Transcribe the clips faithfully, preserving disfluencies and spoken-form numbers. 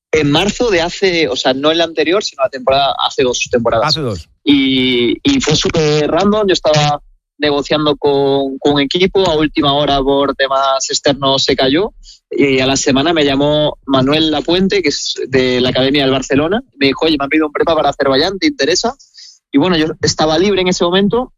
En marzo de hace, o sea, no en la anterior, sino la temporada, hace dos temporadas. Hace dos. Y, y fue súper random, yo estaba negociando con, con un equipo, a última hora por temas externos se cayó, y a la semana me llamó Manuel Lapuente, que es de la Academia del Barcelona, me dijo, oye, me han pedido un prepa para Azerbaiyán, ¿te interesa? Y bueno, yo estaba libre en ese momento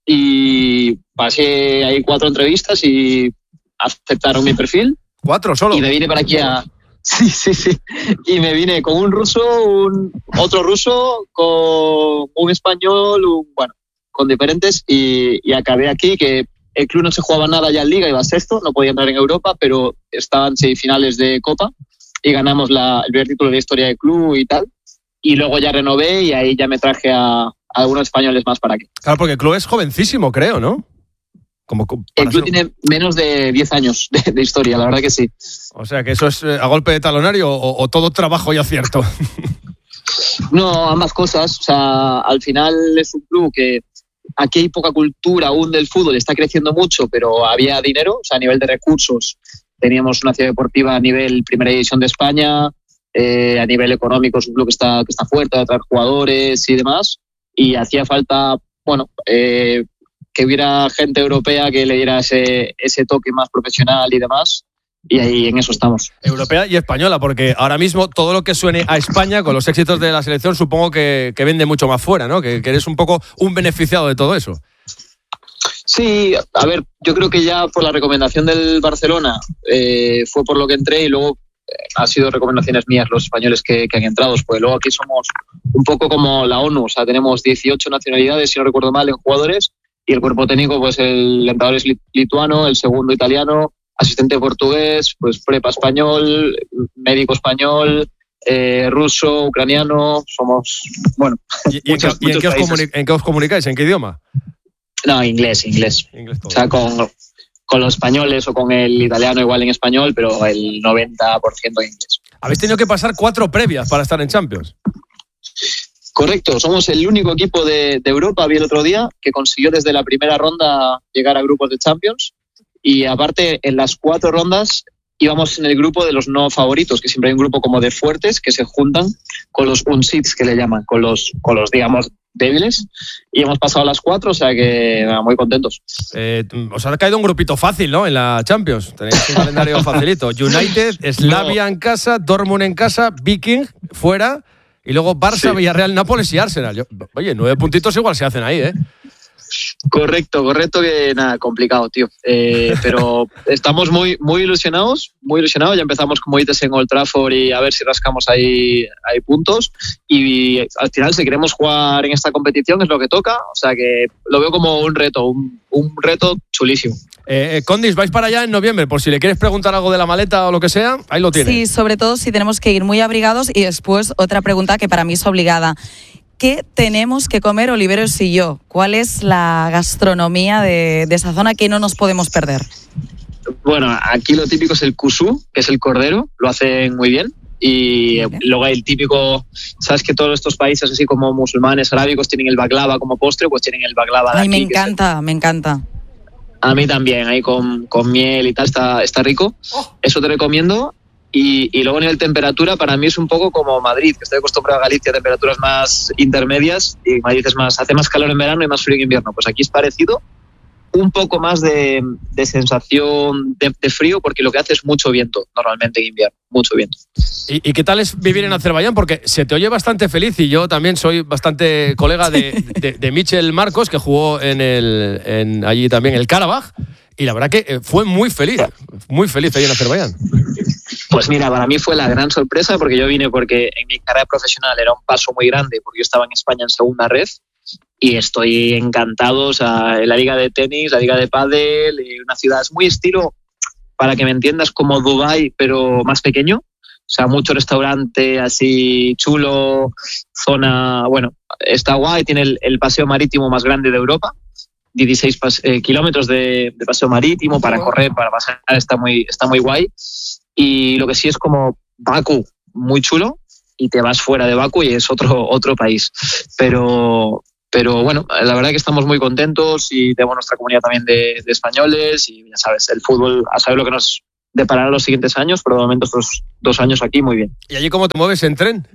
y pasé ahí cuatro entrevistas y aceptaron mi perfil. ¿Cuatro solo? Y me vine para aquí a... Sí, sí, sí. Y me vine con un ruso, un otro ruso, con un español, un, bueno, con diferentes, y, y acabé aquí, que el club no se jugaba nada ya en Liga, iba sexto, no podía entrar en Europa, pero estaban semifinales de Copa y ganamos la, el primer título de historia del club y tal. Y luego ya renové y ahí ya me traje a, a algunos españoles más para aquí. Claro, porque el club es jovencísimo, creo, ¿no? Como el club ser... tiene menos de diez años de, de historia, la verdad que sí. O sea, que eso es a golpe de talonario o, o todo trabajo y acierto. No, ambas cosas. O sea, al final es un club que aquí hay poca cultura aún del fútbol, está creciendo mucho, pero había dinero, o sea, a nivel de recursos. Teníamos una ciudad deportiva a nivel primera división de España, eh, a nivel económico es un club que está, que está fuerte, de traer jugadores y demás, y hacía falta, bueno, eh, que hubiera gente europea que le diera ese, ese toque más profesional y demás. Y ahí en eso estamos. Europea y española, porque ahora mismo todo lo que suene a España con los éxitos de la selección supongo que, que vende mucho más fuera, ¿no? Que, que eres un poco un beneficiado de todo eso. Sí, a ver, yo creo que ya por la recomendación del Barcelona eh, fue por lo que entré, y luego eh, ha sido recomendaciones mías los españoles que, que han entrado, pues luego aquí somos un poco como la ONU, o sea, tenemos dieciocho nacionalidades, si no recuerdo mal, en jugadores, y el cuerpo técnico, pues el entrenador es lituano, el segundo italiano, asistente portugués, pues prepa español, médico español, eh, ruso, ucraniano, somos, bueno, ¿Y, y, muchos, en, ¿y en, qué os comuni- en qué os comunicáis? ¿En qué idioma? No, inglés, inglés. inglés o sea, con, con los españoles o con el italiano igual en español, pero el noventa por ciento en inglés. Habéis tenido que pasar cuatro previas para estar en Champions. Correcto, somos el único equipo de, de Europa, vi el otro día, que consiguió desde la primera ronda llegar a grupos de Champions. Y aparte, en las cuatro rondas íbamos en el grupo de los no favoritos, que siempre hay un grupo como de fuertes que se juntan con los unseeds, que le llaman, con los, con los digamos, débiles. Y hemos pasado las cuatro, o sea que bueno, muy contentos. Eh, os ha caído un grupito fácil, ¿no? En la Champions. Tenéis un calendario facilito. United, Slavia no. en casa, Dortmund en casa, Viking fuera, y luego Barça, sí. Villarreal, Nápoles y Arsenal. Yo, oye, nueve puntitos igual se hacen ahí, ¿eh? Correcto, correcto, que nada, complicado, tío. Eh, pero estamos muy, muy ilusionados, muy ilusionados. Ya empezamos, como dices, en Old Trafford y a ver si rascamos ahí, ahí puntos. Y al final, si queremos jugar en esta competición, es lo que toca. O sea que lo veo como un reto, un, un reto chulísimo. Eh, Condis, vais para allá en noviembre, por si le quieres preguntar algo de la maleta o lo que sea, ahí lo tienes. Sí, sobre todo si tenemos que ir muy abrigados. Y después, otra pregunta que para mí es obligada. ¿Qué tenemos que comer Oliveros y yo? ¿Cuál es la gastronomía de, de esa zona que no nos podemos perder? Bueno, aquí lo típico es el kusú, que es el cordero, lo hacen muy bien. Y bien. Luego hay el típico, ¿sabes que todos estos países así como musulmanes, arábicos, tienen el baklava como postre? Pues tienen el baklava de Ay, aquí. me encanta, el... me encanta. A mí también, ahí con, con miel y tal, está, está rico. Oh. Eso te recomiendo. Y, y luego a nivel temperatura, para mí es un poco como Madrid, que estoy acostumbrado a Galicia a temperaturas más intermedias, y Madrid es más, hace más calor en verano y más frío en invierno. Pues aquí es parecido, un poco más de, de sensación de, de frío, porque lo que hace es mucho viento normalmente en invierno, mucho viento. ¿Y, y qué tal es vivir en Azerbaiyán? Porque se te oye bastante feliz, y yo también soy bastante colega de, de, de Michel Marcos, que jugó en el, en allí también el Karabaj, y la verdad que fue muy feliz, muy feliz ahí en Azerbaiyán. Pues mira, para mí fue la gran sorpresa, porque yo vine porque en mi carrera profesional era un paso muy grande, porque yo estaba en España en segunda red y estoy encantado. O sea, en la liga de tenis, la liga de pádel, una ciudad es muy estilo, para que me entiendas, como Dubái, pero más pequeño. O sea, mucho restaurante así chulo, zona, bueno, está guay, tiene el, el paseo marítimo más grande de Europa. dieciséis pas- eh, kilómetros de, de paseo marítimo para correr, para pasar, está muy, está muy guay. Y lo que sí es como Bakú, muy chulo, y te vas fuera de Bakú y es otro, otro país. Pero, pero bueno, la verdad que estamos muy contentos y tenemos nuestra comunidad también de, de españoles, y ya sabes, el fútbol, a saber lo que nos, deparará los siguientes años, pero de momento estos dos años aquí muy bien. ¿Y allí cómo te mueves en tren?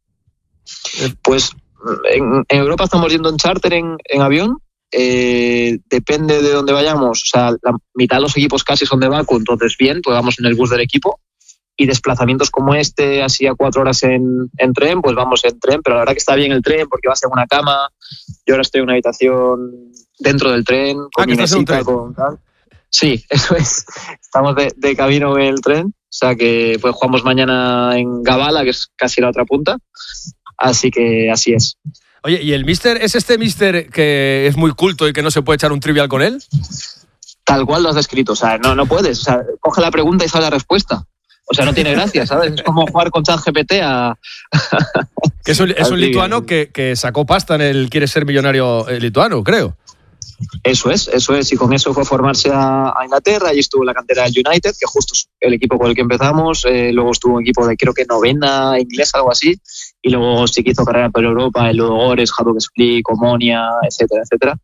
Pues en, en Europa estamos yendo en charter, en, en avión. Eh, depende de dónde vayamos. O sea, la mitad de los equipos casi son de Baku, entonces bien, pues vamos en el bus del equipo. Y desplazamientos como este, así a cuatro horas en, en tren, pues vamos en tren. Pero la verdad que está bien el tren porque vas en una cama. Yo ahora estoy en una habitación dentro del tren, con ah, mi mesita, con tal. Sí, eso es. Estamos de, de camino en el tren. O sea que pues jugamos mañana en Gabala, que es casi la otra punta. Así que así es. Oye, ¿y el mister es este mister que es muy culto y que no se puede echar un trivial con él? Tal cual lo has descrito. O sea, no, no puedes. O sea, coge la pregunta y sale la respuesta. O sea, no tiene gracia, ¿sabes? Es como jugar con ChatGPT a... que es un, es un lituano que, que sacó pasta en el Quiere ser millonario lituano, creo. Eso es, eso es. Y con eso fue a formarse a, a Inglaterra. Allí estuvo en la cantera del United, que justo es el equipo con el que empezamos. Eh, luego estuvo un equipo de, creo que novena inglesa, algo así. Y luego sí que hizo carrera por Europa, en Ludogorets, Hajduk Split, Omonia, etcétera, etcétera.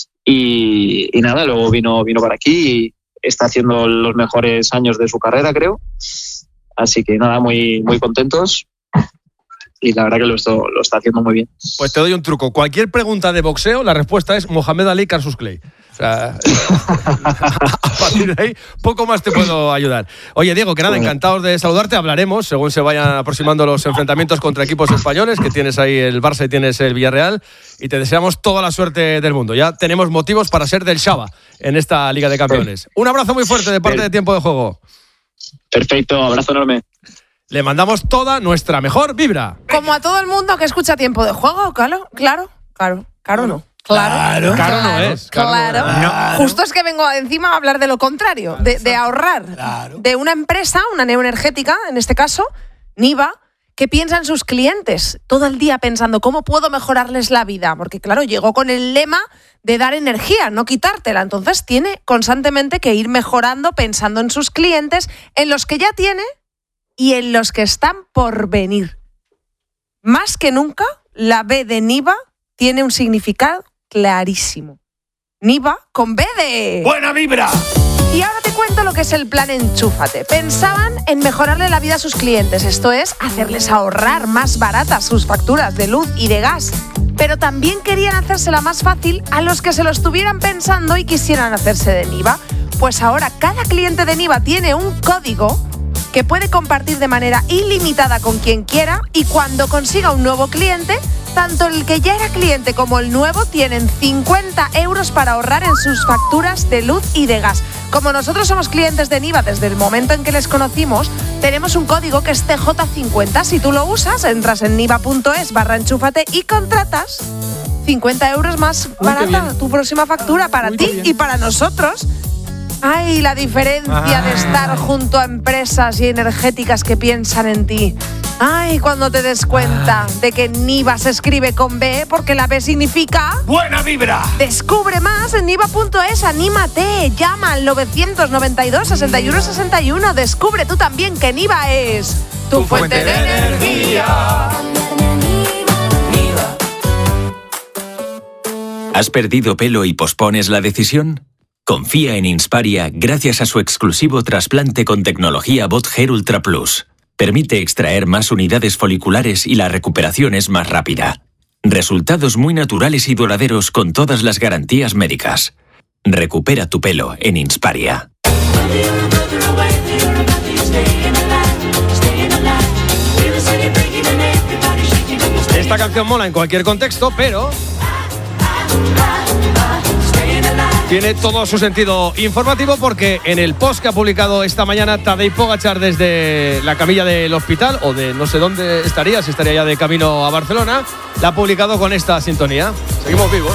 Y, y nada, luego vino, vino para aquí y está haciendo los mejores años de su carrera, creo. Así que nada, muy, muy contentos. Y la verdad que lo, esto, lo está haciendo muy bien. Pues te doy un truco. Cualquier pregunta de boxeo, la respuesta es Mohamed Ali, Cassius Clay. O sea, a partir de ahí, poco más te puedo ayudar. Oye, Diego, que nada, encantados de saludarte. Hablaremos según se vayan aproximando los enfrentamientos contra equipos españoles, que tienes ahí el Barça y tienes el Villarreal. Y te deseamos toda la suerte del mundo. Ya tenemos motivos para ser del Shaba en esta Liga de Campeones. Un abrazo muy fuerte de parte de Tiempo de Juego. Perfecto, abrazo enorme. Le mandamos toda nuestra mejor vibra. Como a todo el mundo que escucha Tiempo de Juego, claro, claro, claro, claro no. Claro, claro, claro no es. Claro. claro. No. Justo es que vengo encima a hablar de lo contrario, de, de ahorrar. Claro. De una empresa, una neoenergética, en este caso, Niva, que piensa en sus clientes todo el día pensando cómo puedo mejorarles la vida. Porque, claro, llegó con el lema de dar energía, no quitártela. Entonces tiene constantemente que ir mejorando, pensando en sus clientes, en los que ya tiene y en los que están por venir. Más que nunca, la B de Niva tiene un significado clarísimo. Niva con B de... ¡Buena vibra! Y ahora te cuento lo que es el plan Enchúfate. Pensaban en mejorarle la vida a sus clientes, esto es, hacerles ahorrar más baratas sus facturas de luz y de gas. Pero también querían hacérsela más fácil a los que se lo estuvieran pensando y quisieran hacerse de Niva. Pues ahora cada cliente de Niva tiene un código que puede compartir de manera ilimitada con quien quiera, y cuando consiga un nuevo cliente, tanto el que ya era cliente como el nuevo tienen cincuenta euros para ahorrar en sus facturas de luz y de gas. Como nosotros somos clientes de Niva desde el momento en que les conocimos, tenemos un código que es T J cincuenta. Si tú lo usas, entras en niva.es barra enchúfate y contratas cincuenta euros más barata tu próxima factura para Muy ti bien. Y para nosotros. Ay, la diferencia ah. de estar junto a empresas y energéticas que piensan en ti. Ay, cuando te des cuenta ah. de que Niva se escribe con B, porque la B significa... ¡Buena vibra! Descubre más en niva.es, anímate, llama al novecientos noventa y dos, sesenta y uno sesenta y uno. Descubre tú también que Niva es tu, tu fuente, fuente de, de energía. ¿Has perdido pelo y pospones la decisión? Confía en Insparia gracias a su exclusivo trasplante con tecnología BotHair Ultra Plus. Permite extraer más unidades foliculares y la recuperación es más rápida. Resultados muy naturales y duraderos con todas las garantías médicas. Recupera tu pelo en Insparia. Esta canción mola en cualquier contexto, pero... tiene todo su sentido informativo porque en el post que ha publicado esta mañana Tadej Pogačar desde la camilla del hospital, o de no sé dónde estaría, si estaría ya de camino a Barcelona, la ha publicado con esta sintonía. Seguimos vivos.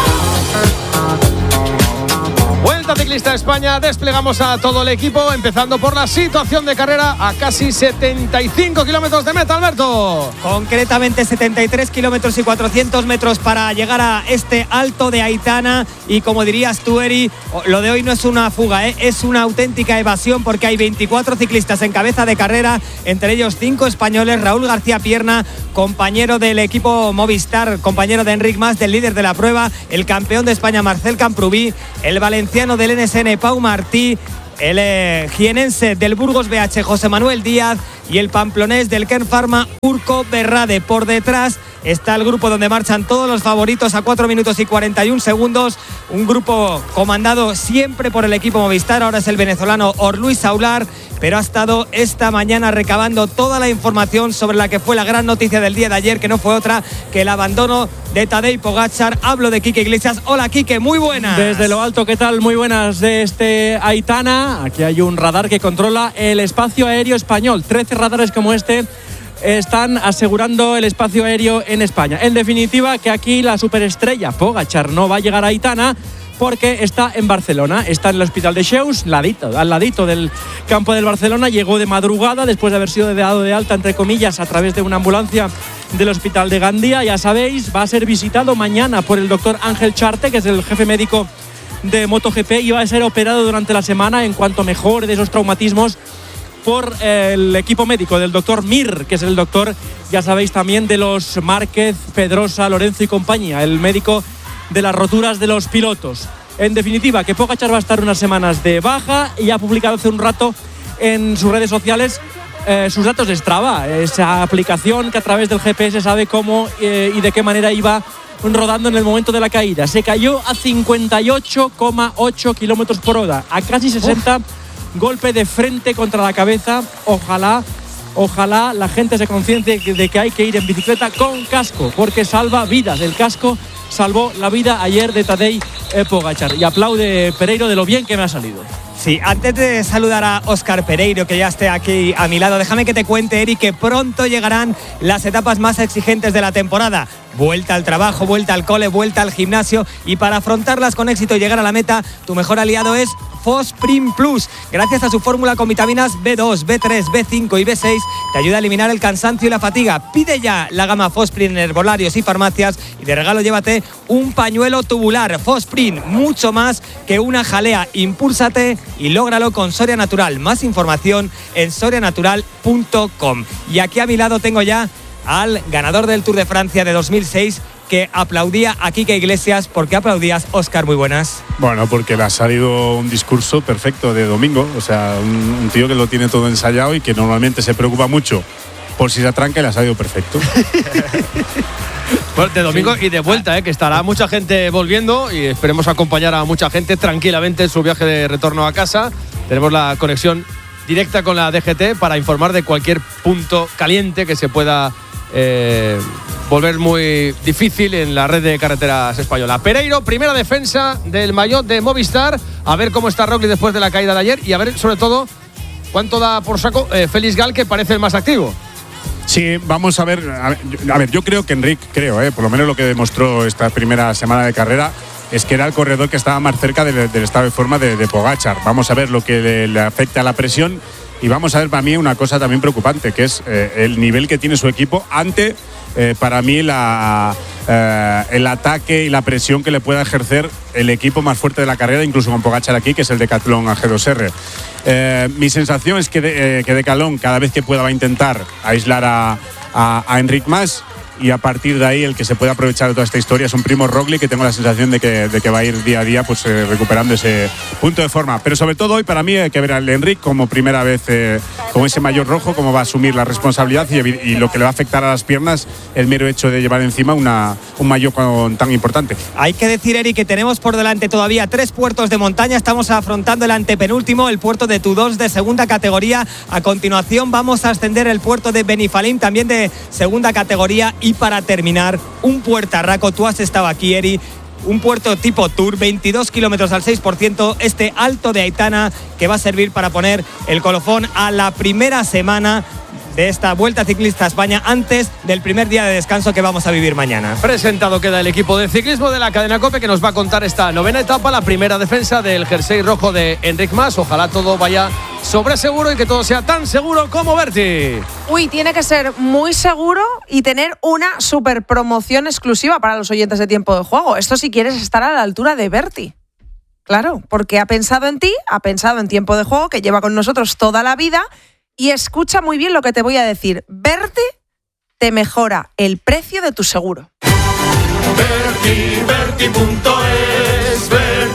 Vuelta Ciclista España, desplegamos a todo el equipo, empezando por la situación de carrera a casi setenta y cinco kilómetros de meta, Alberto. Concretamente setenta y tres kilómetros y cuatrocientos metros para llegar a este Alto de Aitana, y como dirías tú, Eri, lo de hoy no es una fuga, ¿eh? Es una auténtica evasión, porque hay veinticuatro ciclistas en cabeza de carrera, entre ellos cinco españoles. Raúl García Pierna, compañero del equipo Movistar, compañero de Enric Mas, del líder de la prueba, el campeón de España Marcel Camprubí, el valenciano del N S N Pau Martí, el eh, jienense del Burgos B H José Manuel Díaz y el pamplonés del Kern Pharma Urco Berrade. Por detrás está el grupo donde marchan todos los favoritos a cuatro minutos y cuarenta y un segundos. Un grupo comandado siempre por el equipo Movistar. Ahora es el venezolano Orluis Saular, pero ha estado esta mañana recabando toda la información sobre la que fue la gran noticia del día de ayer, que no fue otra que el abandono de Tadej Pogačar. Hablo de Quique Iglesias. Hola, Quique, muy buenas. Desde lo alto, ¿qué tal? Muy buenas de este Aitana. Aquí hay un radar que controla el espacio aéreo español. trece radares como este están asegurando el espacio aéreo en España. En definitiva, que aquí la superestrella Pogačar no va a llegar a Aitana porque está en Barcelona, está en el hospital de Cheus, ladito, al ladito del campo del Barcelona. Llegó de madrugada después de haber sido dado de alta, entre comillas, a través de una ambulancia del hospital de Gandía. Ya sabéis, va a ser visitado mañana por el doctor Ángel Charte, que es el jefe médico de MotoGP, y va a ser operado durante la semana en cuanto mejore de esos traumatismos por el equipo médico del doctor Mir, que es el doctor, ya sabéis, también de los Márquez, Pedrosa, Lorenzo y compañía, el médico de las roturas de los pilotos. En definitiva, que Pogačar va a estar unas semanas de baja y ha publicado hace un rato en sus redes sociales eh, sus datos de Strava, esa aplicación que a través del G P S sabe cómo eh, y de qué manera iba rodando en el momento de la caída. Se cayó a cincuenta y ocho coma ocho kilómetros por hora, a casi sesenta. Uf. Golpe de frente contra la cabeza. Ojalá, ojalá la gente se conciencie de que hay que ir en bicicleta con casco, porque salva vidas. El casco salvó la vida ayer de Tadej Pogačar. Y aplaude Pereiro de lo bien que me ha salido. Sí, antes de saludar a Óscar Pereiro, que ya esté aquí a mi lado, déjame que te cuente, Eric, que pronto llegarán las etapas más exigentes de la temporada. Vuelta al trabajo, vuelta al cole, vuelta al gimnasio, y para afrontarlas con éxito y llegar a la meta, tu mejor aliado es Fosprin Plus. Gracias a su fórmula con vitaminas B dos, B tres, B cinco y B seis, te ayuda a eliminar el cansancio y la fatiga. Pide ya la gama Fosprin en herbolarios y farmacias, y de regalo llévate un pañuelo tubular. Fosprin, mucho más que una jalea. Impúlsate y lógralo con Soria Natural. Más información en soria natural punto com. Y aquí a mi lado tengo ya al ganador del Tour de Francia de dos mil seis, que aplaudía a Quique Iglesias. ¿Por qué aplaudías, Óscar? Muy buenas. Bueno, porque le ha salido un discurso perfecto de domingo. O sea, un, un tío que lo tiene todo ensayado y que normalmente se preocupa mucho por si se atranca, y le ha salido perfecto. Bueno, de domingo sí. Y de vuelta, ¿eh? Que estará mucha gente volviendo y esperemos acompañar a mucha gente tranquilamente en su viaje de retorno a casa. Tenemos la conexión directa con la D G T para informar de cualquier punto caliente que se pueda eh, volver muy difícil en la red de carreteras española. Pereiro, primera defensa del maillot de Movistar. A ver cómo está Roglic después de la caída de ayer, y a ver sobre todo cuánto da por saco eh, Félix Gal, que parece el más activo. Sí, vamos a ver, a ver. A ver, yo creo que Enric, creo, eh, por lo menos lo que demostró esta primera semana de carrera, es que era el corredor que estaba más cerca de, del estado de forma de, de Pogačar. Vamos a ver lo que le, le afecta a la presión, y vamos a ver para mí una cosa también preocupante, que es eh, el nivel que tiene su equipo ante, eh, para mí, la, eh, el ataque y la presión que le pueda ejercer el equipo más fuerte de la carrera, incluso con Pogačar aquí, que es el Decathlon A G dos R. Eh, mi sensación es que, de, eh, que Decathlon, cada vez que pueda, va a intentar aislar a, a, a Enric Mas, y a partir de ahí el que se puede aprovechar de toda esta historia es un Primo Roglic, que tengo la sensación de que, de que va a ir día a día pues eh, recuperando ese punto de forma. Pero sobre todo hoy para mí hay que ver al Enric como primera vez eh, con ese maillot rojo, cómo va a asumir la responsabilidad y, y lo que le va a afectar a las piernas el mero hecho de llevar encima una, un maillot con, tan importante. Hay que decir, Eric, que tenemos por delante todavía tres puertos de montaña. Estamos afrontando el antepenúltimo, el puerto de Tudós, de segunda categoría. A continuación vamos a ascender el puerto de Benifalín, también de segunda categoría. Y para terminar, un puertarraco. Tú has estado aquí, Eri, un puerto tipo Tour, veintidós kilómetros al seis por ciento, este Alto de Aitana, que va a servir para poner el colofón a la primera semana de esta Vuelta Ciclista a España, antes del primer día de descanso que vamos a vivir mañana. Presentado queda el equipo de ciclismo de la cadena COPE, que nos va a contar esta novena etapa, la primera defensa del jersey rojo de Enric Mas. Ojalá todo vaya sobre seguro y que todo sea tan seguro como Berti. Uy, tiene que ser muy seguro y tener una super promoción exclusiva para los oyentes de Tiempo de Juego. Esto si quieres estar a la altura de Berti. Claro, porque ha pensado en ti, ha pensado en Tiempo de Juego, que lleva con nosotros toda la vida. Y escucha muy bien lo que te voy a decir. Berti te mejora el precio de tu seguro. Berti, Berti punto es, Berti.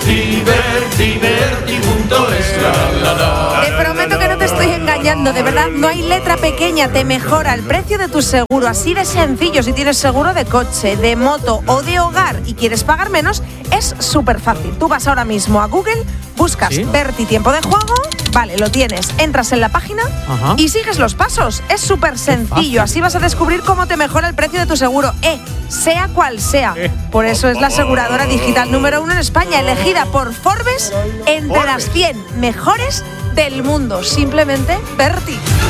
Berti, Berti, Berti punto es. La, la, la, Te prometo que no te estoy engañando, de verdad, no hay letra pequeña, te mejora el precio de tu seguro, así de sencillo. Si tienes seguro de coche, de moto o de hogar y quieres pagar menos, es súper fácil. Tú vas ahora mismo a Google, buscas ¿Sí? Berti tiempo de juego, vale, lo tienes, entras en la página Ajá. y sigues los pasos. Es súper sencillo, así vas a descubrir cómo te mejora el precio de tu seguro, eh, sea cual sea. Eh. Por eso es la aseguradora digital número uno en España, elegida por Forbes entre las cien mejores del mundo. Simplemente Berti.